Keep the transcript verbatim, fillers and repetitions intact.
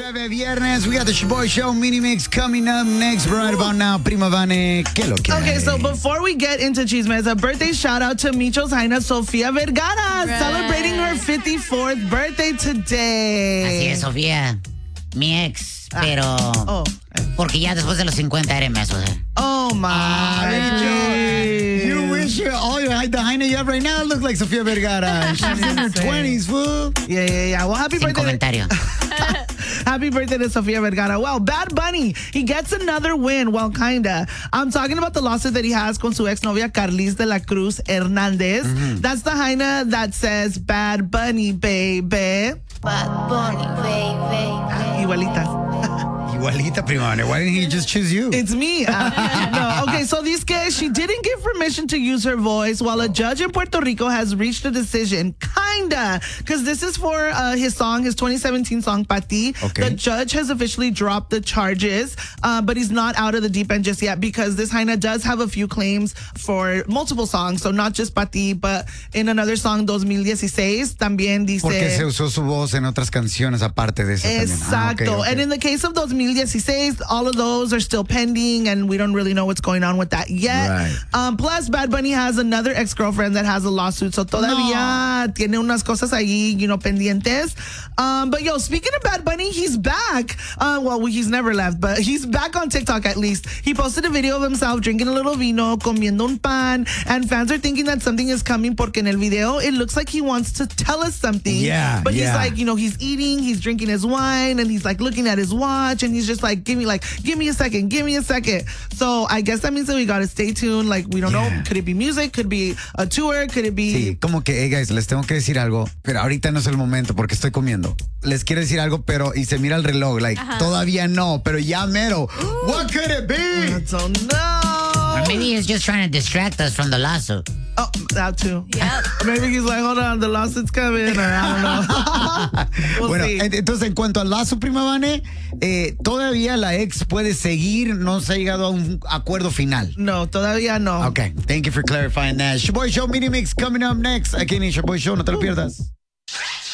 Bebe Viernes. We got the Shaboy Show mini mix coming up next right about now. Prima Vane, ¿qué lo que Okay, hay? so before we get into Chismes, a birthday shout out to Micho's Jaina Sofia Vergara, Right. celebrating her fifty-fourth birthday today. Así es, Sofía. Mi ex, Ah. pero... Oh, Porque ya después de los cincuenta eres meso. ¿eh? oh my. Ay, you wish you, all your the Jaina you have right now look like Sofia Vergara. She's in her twenties, fool. Yeah, yeah, yeah. Well, happy Sin birthday. comentario. Happy birthday to Sofia Vergara. Well, Bad Bunny, he gets another win. Well, kinda. I'm talking about the lawsuit that he has con su exnovia Carlis de la Cruz Hernandez. That's the Jaina that says Bad Bunny, baby. Bad Bunny, baby. Igualitas. Igualita, Prima Vane. Why didn't he just choose you? It's me. Uh, no, okay, so these guys, she didn't give permission to use her voice while a judge in Puerto Rico has reached a decision. Kinda. Because this is for uh, his song, his twenty seventeen song, Pa Ti. Okay. The judge has officially dropped the charges, uh, but he's not out of the deep end just yet because this Jaina does have a few claims for multiple songs. So not just Pa Ti, but in another song, dos mil dieciséis, también dice... Porque se usó su voz en otras canciones aparte de eso también. Ah, Exacto. okay, okay. And in the case of dos mil dieciséis, all of those are still pending, and we don't really know what's going on with that yet. Right. Um, plus, Bad Bunny has another ex-girlfriend that has a lawsuit, so todavía No. tiene unas cosas ahí, you know, pendientes. Um, but yo, speaking of Bad Bunny, he's back. Uh, well, he's never left, but he's back on TikTok at least. He posted a video of himself drinking a little vino, comiendo un pan, and fans are thinking that something is coming porque en el video, it looks like he wants to tell us something. Yeah, But he's yeah. like, you know, he's eating, he's drinking his wine, and he's like looking at his watch, and he's just like, give me like, give me a second, give me a second. So I guess that means that we gotta stay tuned. Like, we don't Yeah. know. Could it be music? Could it be a tour? Could it be... Sí, como que, hey guys, les tengo que decir algo, pero ahorita no es el momento porque estoy comiendo. Les quiero decir algo, pero, y se mira el reloj, like, todavía no, pero ya mero. What could it be? I don't know. Or maybe he's just trying to distract us from the lawsuit. Oh, that too. Yep. Maybe he's like, hold on, the lawsuit's coming, or I don't know. We'll Bueno, see. ent- entonces en cuanto al lazo, Prima Vane, eh, todavía la ex puede seguir, no se ha llegado a un acuerdo final. No, todavía no. Okay, thank you for clarifying that. Shaboy Show mini mix coming up next. Aquí en el Shaboy Show, no te lo pierdas.